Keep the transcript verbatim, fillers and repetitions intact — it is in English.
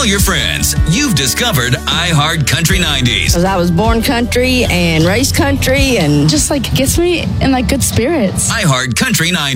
your friends. You've discovered iHeart Country nineties. Because I was born country and raised country and just like gets me in like good spirits. iHeart Country nineties.